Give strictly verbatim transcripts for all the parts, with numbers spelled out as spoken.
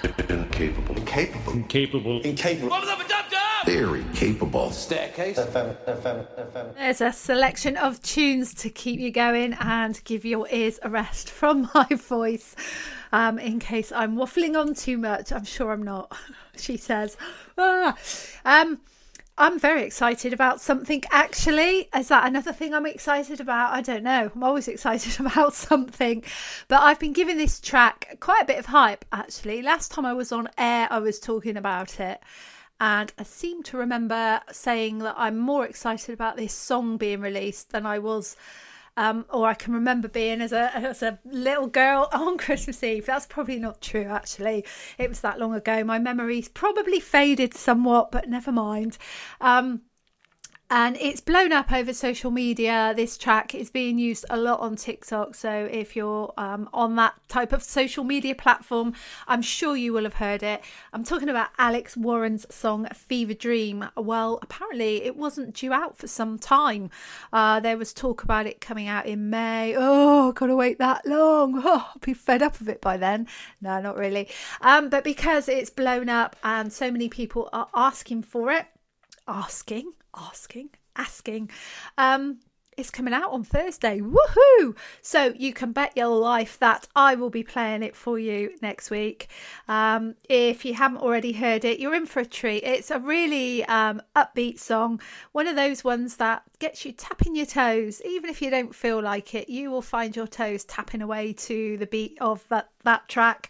Incapable. Incapable. Incapable. Incapable. Very capable. Staircase. There's a selection of tunes to keep you going and give your ears a rest from my voice. Um, in case I'm waffling on too much. I'm sure I'm not, she says. Ah. Um, I'm very excited about something, actually. Is that another thing I'm excited about? I don't know. I'm always excited about something. But I've been giving this track quite a bit of hype, actually. Last time I was on air, I was talking about it. And I seem to remember saying that I'm more excited about this song being released than I was, um, or I can remember being as a as a little girl on Christmas Eve. That's probably not true, actually. It was that long ago. My memory's probably faded somewhat, but never mind. Um, And it's blown up over social media. This track is being used a lot on TikTok. So if you're um, on that type of social media platform, I'm sure you will have heard it. I'm talking about Alex Warren's song Fever Dream. Well, apparently it wasn't due out for some time. Uh, there was talk about it coming out in May. Oh, gotta wait that long. Oh, I'll be fed up of it by then. No, not really. Um, but because it's blown up and so many people are asking for it, asking, asking, asking. Um, it's coming out on Thursday. Woohoo! So you can bet your life that I will be playing it for you next week. Um, if you haven't already heard it, you're in for a treat. It's a really um, upbeat song. One of those ones that gets you tapping your toes. Even if you don't feel like it, you will find your toes tapping away to the beat of that, that track.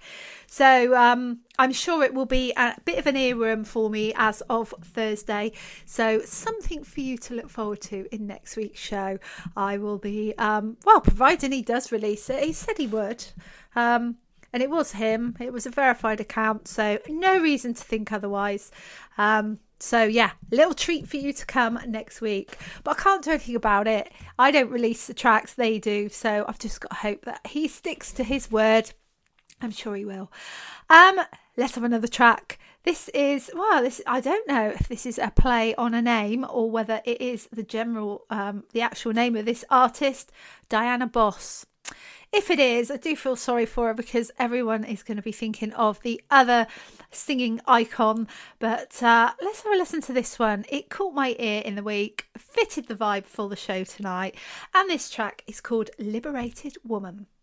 So um, I'm sure it will be a bit of an earworm for me as of Thursday. So something for you to look forward to in next week's show. I will be, um, well, providing he does release it. He said he would. Um, and it was him. It was a verified account. So no reason to think otherwise. Um, so yeah, little treat for you to come next week. But I can't do anything about it. I don't release the tracks, they do. So I've just got to hope that he sticks to his word. I'm sure he will. Um, let's have another track. This is, well, this I don't know if this is a play on a name or whether it is the general, um, the actual name of this artist, Diana Boss. If it is, I do feel sorry for her because everyone is going to be thinking of the other singing icon. But uh, let's have a listen to this one. It caught my ear in the week, fitted the vibe for the show tonight. And this track is called Liberated Woman.